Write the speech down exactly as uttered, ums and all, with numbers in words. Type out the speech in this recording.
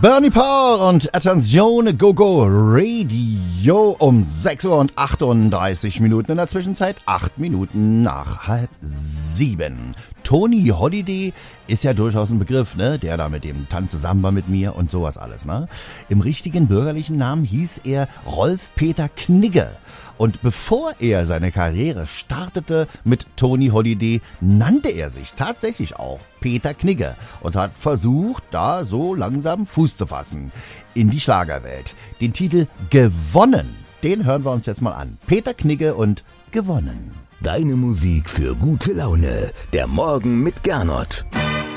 Bernie Paul und Attenzione Go Go Radio um sechs Uhr und achtunddreißig Minuten. In der Zwischenzeit acht Minuten nach halb sieben. Tony Holiday ist ja durchaus ein Begriff, ne? Der da mit dem Tanze Samba mit mir und sowas alles, ne? Im richtigen bürgerlichen Namen hieß er Rolf-Peter Knigge. Und bevor er seine Karriere startete mit Tony Holiday, nannte er sich tatsächlich auch Peter Knigge und hat versucht, da so langsam Fuß zu fassen in die Schlagerwelt. Den Titel Gewonnen, den hören wir uns jetzt mal an. Peter Knigge und Gewonnen. Deine Musik für gute Laune. Der Morgen mit Gernot.